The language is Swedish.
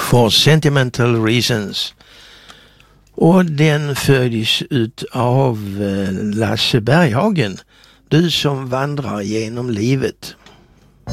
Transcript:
For Sentimental Reasons. Och den följs ut av Lasse Berghagen, Du som vandrar genom livet.